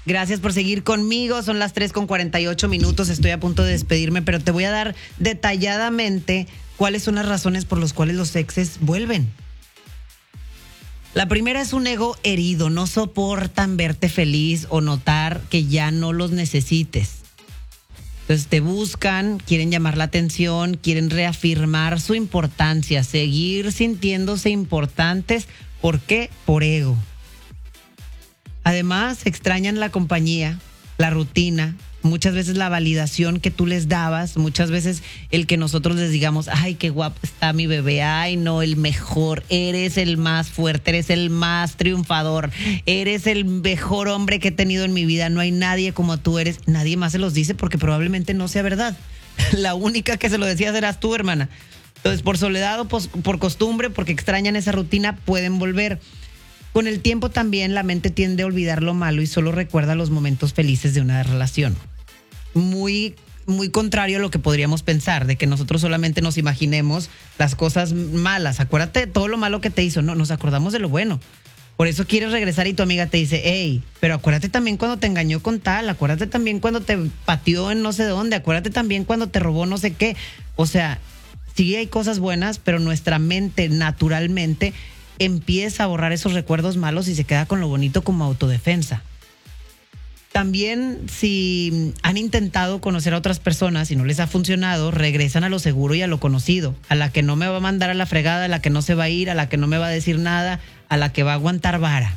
Gracias por seguir conmigo. Son las 3:48. Estoy a punto de despedirme, pero te voy a dar detalladamente cuáles son las razones por las cuales los exes vuelven. La primera es un ego herido. No soportan verte feliz o notar que ya no los necesites. Entonces te buscan, quieren llamar la atención, quieren reafirmar su importancia, seguir sintiéndose importantes. ¿Por qué? Por ego. Además, extrañan la compañía, la rutina, muchas veces la validación que tú les dabas, muchas veces el que nosotros les digamos, ay, qué guapo está mi bebé, ay, no, el mejor, eres el más fuerte, eres el más triunfador, eres el mejor hombre que he tenido en mi vida, no hay nadie como tú eres. Nadie más se los dice porque probablemente no sea verdad. La única que se lo decías eras tú, hermana. Entonces, por soledad o por costumbre, porque extrañan esa rutina, pueden volver. Con el tiempo también la mente tiende a olvidar lo malo y solo recuerda los momentos felices de una relación. Muy, muy contrario a lo que podríamos pensar, de que nosotros solamente nos imaginemos las cosas malas. Acuérdate de todo lo malo que te hizo. No, nos acordamos de lo bueno. Por eso quieres regresar y tu amiga te dice, hey, pero acuérdate también cuando te engañó con tal, acuérdate también cuando te pateó en no sé dónde, acuérdate también cuando te robó no sé qué. O sea, sí hay cosas buenas, pero nuestra mente naturalmente empieza a borrar esos recuerdos malos y se queda con lo bonito como autodefensa. También, si han intentado conocer a otras personas y no les ha funcionado, regresan a lo seguro y a lo conocido, a la que no me va a mandar a la fregada, a la que no se va a ir, a la que no me va a decir nada, a la que va a aguantar vara.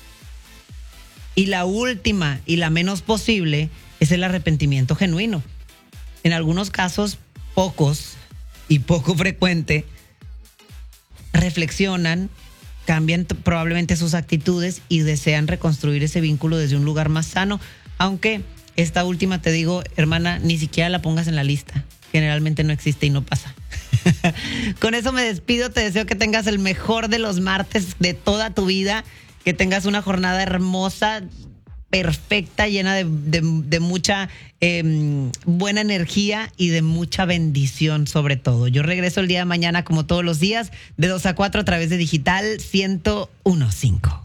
Y la última y la menos posible es el arrepentimiento genuino. En algunos casos, pocos y poco frecuente, reflexionan, cambian probablemente sus actitudes y desean reconstruir ese vínculo desde un lugar más sano, aunque esta última, te digo, hermana, ni siquiera la pongas en la lista. Generalmente no existe y no pasa. Con eso me despido, te deseo que tengas el mejor de los martes de toda tu vida, que tengas una jornada hermosa, perfecta, llena de mucha buena energía y de mucha bendición sobre todo. Yo regreso el día de mañana como todos los días de 2 a 4 a través de Digital 101.5.